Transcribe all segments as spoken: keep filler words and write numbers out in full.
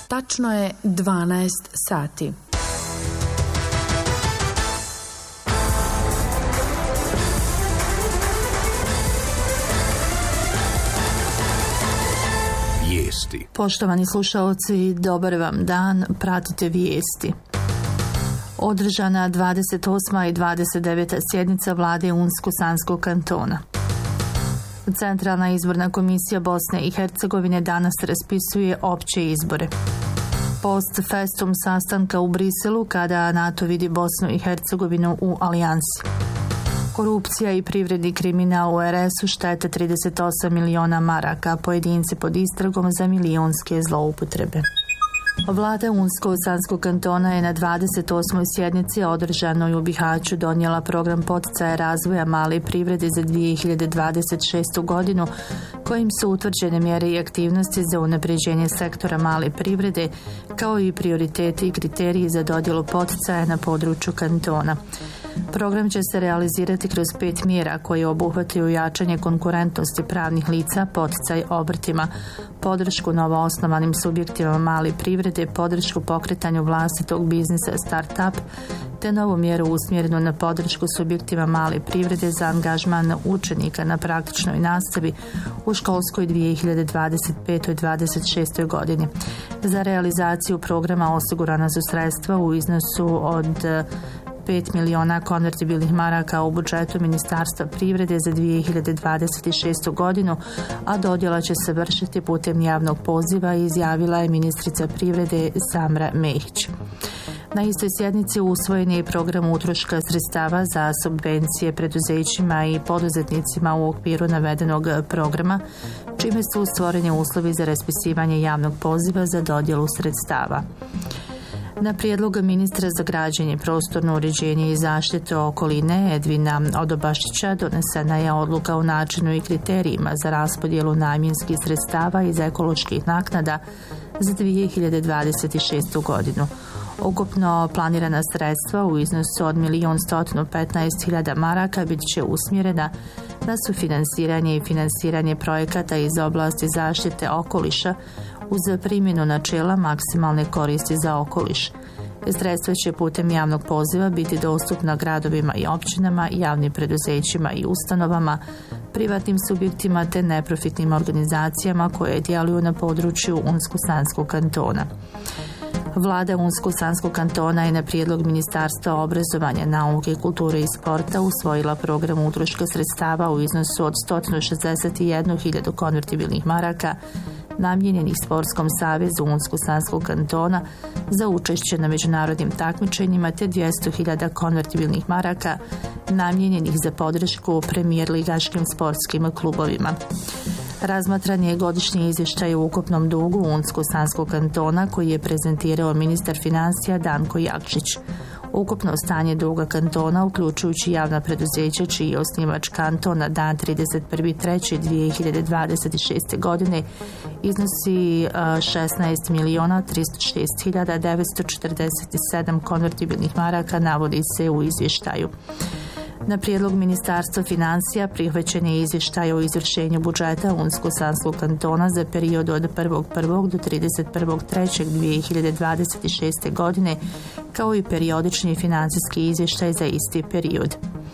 Tačno je dvanaest sati. Vijesti. Poštovani slušalci, dobar vam dan, pratite vijesti. Održana dvadeset osma i dvadeset deveta sjednica vlade Unsko-Sanskog kantona. Centralna izborna komisija Bosne i Hercegovine danas raspisuje opće izbore. Post festum sastanka u Briselu kada NATO vidi Bosnu i Hercegovinu u alijansi. Korupcija i privredni kriminal u er es u štete trideset osam miliona maraka, pojedinci pod istragom za milijonske zloupotrebe. Vlada Unsko-Sanskog kantona je na dvadeset osmoj sjednici održanoj u Bihaću donijela program poticaja razvoja male privrede za dvije hiljade dvadeset šestu godinu, kojim su utvrđene mjere i aktivnosti za unapređenje sektora male privrede, kao i prioriteti i kriteriji za dodjelu poticaja na području kantona. Program će se realizirati kroz pet mjera koje obuhvataju jačanje konkurentnosti pravnih lica, poticaj obrtima, podršku novoosnovanim subjektima male privrede, podršku pokretanju vlastitog biznisa start-up, te novu mjeru usmjerenu na podršku subjektima male privrede za angažman učenika na praktičnoj nastavi u školskoj dvije hiljade dvadeset pete dvadeset šeste godini. Za realizaciju programa osigurana su sredstva u iznosu od pet miliona konvertibilnih maraka u budžetu Ministarstva privrede za dvije hiljade dvadeset šestu godinu, a dodjela će se vršiti putem javnog poziva, izjavila je ministrica privrede Samra Mehić. Na istoj sjednici usvojen je program utroška sredstava za subvencije preduzećima i poduzetnicima u okviru navedenog programa, čime su stvoreni uslovi za raspisivanje javnog poziva za dodjelu sredstava. Na prijedlog ministra za građenje, prostorno uređenje i zaštitu okoline Edvina Odobašića donesena je odluka o načinu i kriterijima za raspodjelu namjenskih sredstava iz ekoloških naknada za dvije hiljade dvadeset šestu godinu. Ukupno planirana sredstva u iznosu od milion sto petnaest hiljada maraka bit će usmjerena na sufinansiranje i finansiranje projekata iz oblasti zaštite okoliša uz primjenu načela maksimalne koristi za okoliš. Sredstva će putem javnog poziva biti dostupna gradovima i općinama, javnim preduzećima i ustanovama, privatnim subjektima te neprofitnim organizacijama koje djeluju na području Unsko-Sanskog kantona. Vlada Unsko-Sanskog kantona je na prijedlog Ministarstva obrazovanja, nauke, kulture i sporta usvojila program utroška sredstava u iznosu od sto šezdeset jednu hiljadu konvertibilnih maraka namijenjenih Sportskom savezu Unsko-Sanskog kantona za učešće na međunarodnim takmičenjima te dvjesto hiljada konvertibilnih maraka namijenjenih za podršku premijer ligaškim sportskim klubovima. Razmatran je godišnji izvještaj u ukupnom dugu Unsko-Sanskog kantona koji je prezentirao ministar financija Danko Jakšić. Ukupno stanje duga kantona, uključujući javna preduzeća čiji je osnivač kanton na dan trideset prvi treći dvije hiljade dvadeset šeste godine, iznosi šesnaest miliona tristo šest hiljada devetsto četrdeset sedam konvertibilnih maraka, navodi se u izvještaju. Na prijedlog Ministarstva financija prihvaćen je izvještaj o izvršenju budžeta Unsko-Sanskog kantona za period od prvog prvog do trideset prvog trećeg dvije hiljade dvadeset šeste godine, kao i periodični financijski izvještaj za isti period.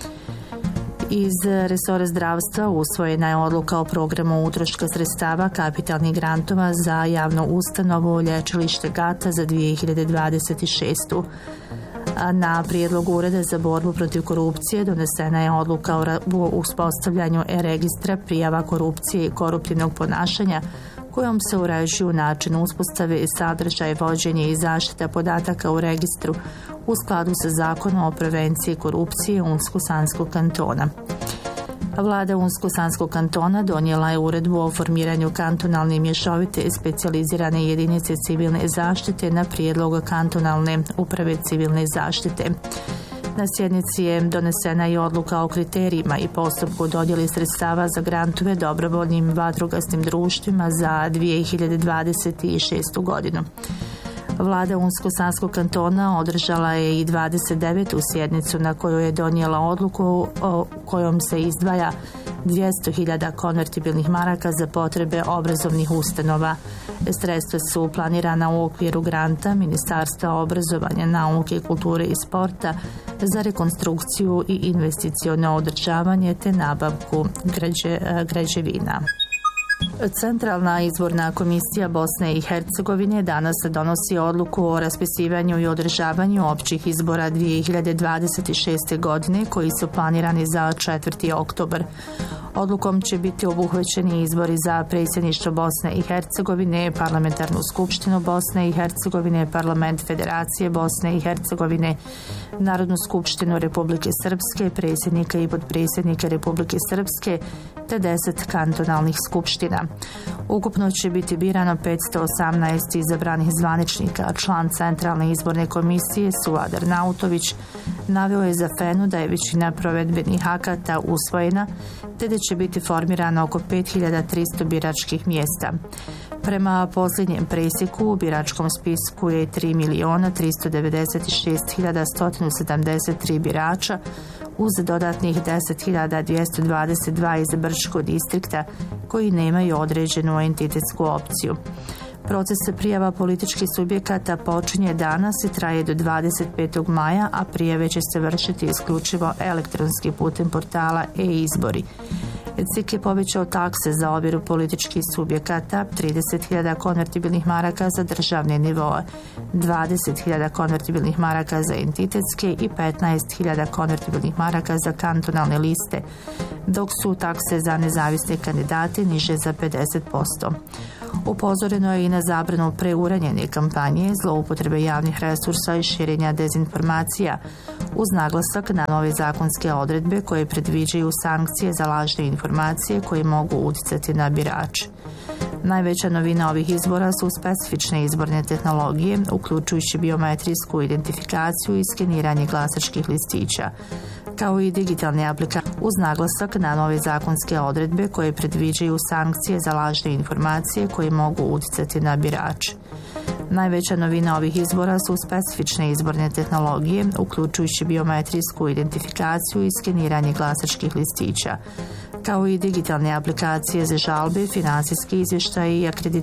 Iz resora zdravstva usvojena je odluka o programu utroška sredstava kapitalnih grantova za javnu ustanovu Lječilište Gata za dvije hiljade dvadeset šestu. Na prijedlog Ureda za borbu protiv korupcije donesena je odluka o uspostavljanju e-registra prijava korupcije i koruptivnog ponašanja, kojom se uređuju način uspostave, sadržaj, vođenje i zaštita podataka u registru u skladu sa Zakonom o prevenciji korupcije Unsko-Sanskog kantona. Vlada Unsko-Sanskog kantona donijela je uredbu o formiranju kantonalne mješovite specijalizirane jedinice civilne zaštite na prijedlog kantonalne uprave civilne zaštite. Na sjednici je donesena i odluka o kriterijima i postupku dodjeli sredstava za grantove dobrovoljnim vatrogasnim društvima za dvije hiljade dvadeset šestu godinu. Vlada Unsko-Sanskog kantona održala je i dvadeset devetu sjednicu na kojoj je donijela odluku o kojom se izdvaja dvjesto hiljada konvertibilnih maraka za potrebe obrazovnih ustanova. Sredstva su planirana u okviru granta Ministarstva obrazovanja, nauke, kulture i sporta za rekonstrukciju i investiciono održavanje te nabavku građe, građevina. Centralna izborna komisija Bosne i Hercegovine danas donosi odluku o raspisivanju i održavanju općih izbora dvije hiljade dvadeset šeste. godine koji su planirani za četvrti oktobar. Odlukom će biti obuhvaćeni izbori za predsjedništvo Bosne i Hercegovine, parlamentarnu skupštinu Bosne i Hercegovine, parlament Federacije Bosne i Hercegovine, Narodnu skupštinu Republike Srpske, predsjednika i potpredsjednika Republike Srpske, te deset kantonalnih skupština. Ukupno će biti birano petsto osamnaest izabranih zvaničnika. Član Centralne izborne komisije Suadar Nautović naveo je za Fenu da je većina provedbenih akata usvojena, te da će biti formirano oko pet hiljada tristo biračkih mjesta. Prema posljednjem presjeku u biračkom spisku je tri miliona tristo devedeset šest hiljada sto sedamdeset tri birača, uz dodatnih deset hiljada dvjesto dvadeset dva iz Brčkog distrikta koji nemaju određenu entitetsku opciju. Proces prijava političkih subjekata počinje danas i traje do dvadeset petog maja, a prijave će se vršiti isključivo elektronski putem portala e-izbori. C I K je povećao takse za ovjeru političkih subjekata, trideset hiljada konvertibilnih maraka za državne nivoe, dvadeset hiljada konvertibilnih maraka za entitetske i petnaest hiljada konvertibilnih maraka za kantonalne liste, dok su takse za nezavisne kandidate niže za pedeset posto. Upozoreno je i na zabranu preuranjene kampanje, zloupotrebe javnih resursa i širenja dezinformacija, uz naglasak na nove zakonske odredbe koje predviđaju sankcije za lažne informacije koje mogu uticati na birače. Najveća novina ovih izbora su specifične izborne tehnologije, uključujući biometrijsku identifikaciju i skeniranje glasačkih listića, kao i digitalne aplikacije, uz naglasak na nove zakonske odredbe koje predviđaju sankcije za lažne informacije koje mogu uticati na birače. Najveća novina ovih izbora su specifične izborne tehnologije, uključujući biometrijsku identifikaciju i skeniranje glasačkih listića, kao i digitalne aplikacije za žalbe, finansijski izvještaj i akreditacije.